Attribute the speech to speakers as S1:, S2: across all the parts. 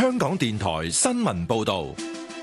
S1: 香港電台新聞報道。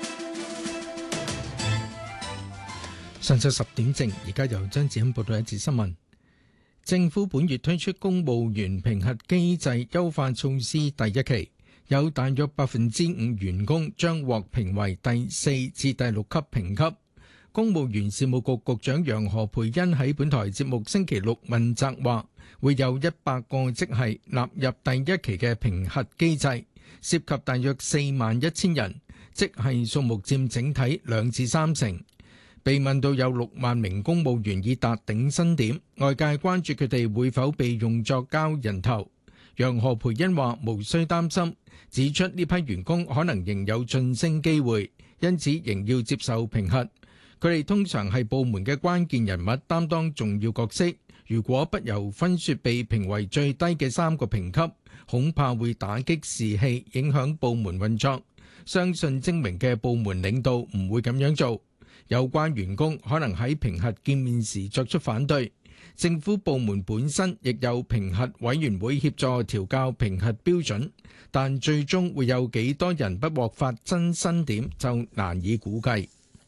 S2: 上晝10點正，而家由張子欣報道一節新聞。政府本月推出公務員評核機制優化措施第一期，有大約5%員工將獲評為第4至第6級評級。公務員事務局局長楊何蓓茵喺本台節目星期六問責話，會有100個職系納入第一期嘅評核機制，涉及大約41000人，職系數目佔整體2至3成。被問到有6萬名公務員已達頂薪點，外界關注佢哋會否被用作交人頭。楊何蓓茵話無需擔心，指出呢批員工可能仍有晉升機會，因此仍要接受評核。佢哋通常係部門嘅關鍵人物，擔當重要角色。如果不由分說被評為最低嘅3個評級，恐怕會打擊士氣，影響部門運作。相信精明嘅部門領導唔會咁樣做。有關員工可能喺評核見面時作出反對，政府部門本身亦有評核委員會協助調校評核標準，但最終會有幾多人不獲發真薪點就難以估計。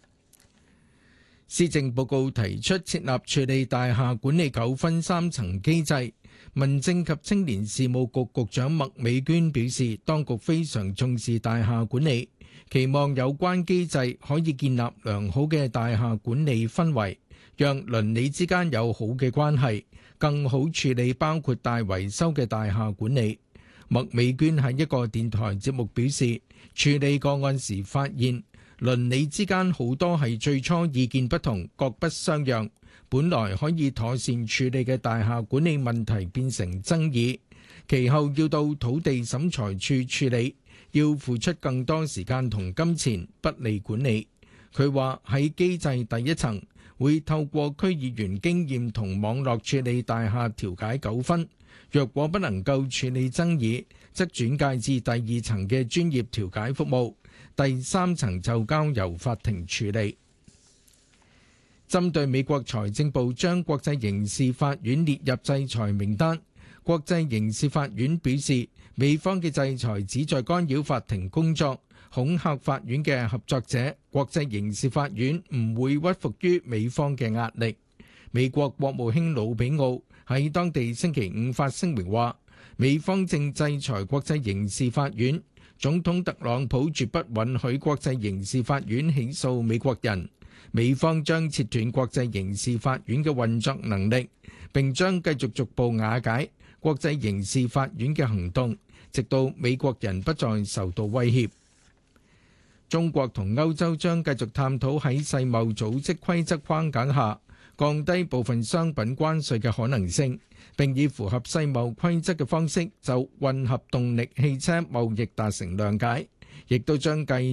S2: 施政報告提出設立處理大廈管理糾紛3層機制，民政及青年事務局局長麥美娟表示，當局非常重視大廈管理，期望有關機制可以建立良好嘅大廈管理氛圍，讓鄰里之間有好嘅關係，更好處理包括大維修嘅大廈管理。麥美娟喺一個電台節目表示，處理個案時發現鄰里之間好多係最初意見不同，各不相讓，本來可以妥善處理嘅大廈管理問題變成爭議，其後要到土地審裁處處理，要付出更多時間同金錢，不利管理。佢話喺機制第一層會透過區議員經驗同網絡處理大廈調解糾紛，若果不能夠處理爭議，則轉介至第2層嘅專業調解服務，第3層就交由法庭處理。針對美國財政部將國際刑事法院列入制裁名單，國際刑事法院表示，美方嘅制裁旨在干擾法庭工作，恐嚇法院嘅合作者。國際刑事法院唔會屈服於美方嘅壓力。美國國務卿魯比奧喺當地星期5發聲明話，美方正制裁國際刑事法院，總統特朗普絕不允許國際刑事法院起訴美國人。美方將切斷國際刑事法院嘅運作能力，並將繼續逐步瓦解國際刑事法院嘅行動，直到美國人不再受到威脅。中國同歐洲將繼續探討喺世貿組織規則框架下降低部分商品關稅嘅可能性，並以符合世貿規則嘅方式就混合動力汽車貿易達成諒解，亦都將繼